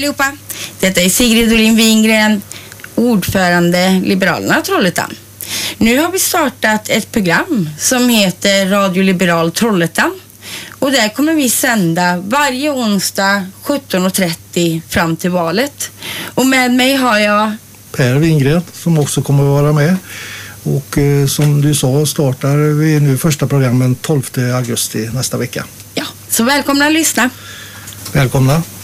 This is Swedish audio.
allihopa. Detta är Sigrid Olin Wingren, ordförande Liberalerna Trollhättan. Nu har vi startat ett program som heter Radio Liberal Trollhättan. Och där kommer vi sända varje onsdag 17.30 fram till valet. Och med mig har jag Per Wingren som också kommer att vara med. Och som du sa startar vi nu första programmen 12 augusti nästa vecka. Ja, så välkomna att lyssna. Välkomna.